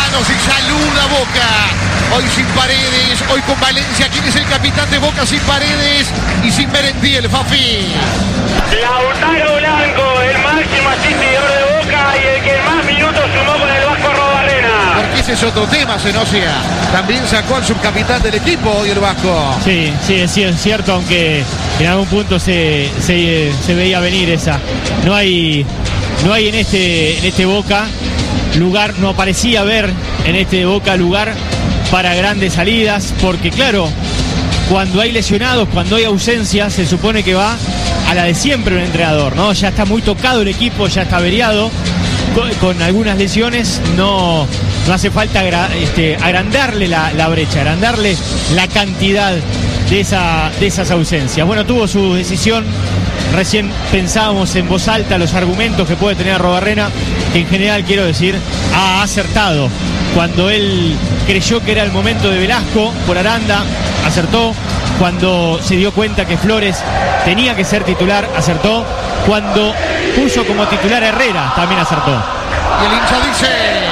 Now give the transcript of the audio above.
manos y saluda Boca. Hoy sin Paredes, hoy con Valencia. ¿Quién es el capitán de Boca sin Paredes y sin Merentiel, Fafi? Lautaro Blanco, el máximo asistidor de Boca y el que más minutos sumó con el Vasco Arrobarrena. Porque ese es otro tema, Zenosia. También sacó al subcapitán del equipo hoy el Vasco. Sí, es cierto, aunque en algún punto se veía venir esa. No hay en este Boca lugar, no parecía haber en este Boca lugar para grandes salidas, porque claro, cuando hay lesionados, cuando hay ausencias, se supone que va a la de siempre un entrenador, ¿no? Ya está muy tocado el equipo, ya está averiado, con algunas lesiones, no hace falta agrandarle la brecha, agrandarle la cantidad de esas ausencias. Bueno, tuvo su decisión. Recién pensábamos en voz alta los argumentos que puede tener Arrobarrena, que en general, quiero decir, ha acertado. Cuando él creyó que era el momento de Velasco por Aranda, acertó. Cuando se dio cuenta que Flores tenía que ser titular, acertó. Cuando puso como titular a Herrera, también acertó. Y el hincha dice...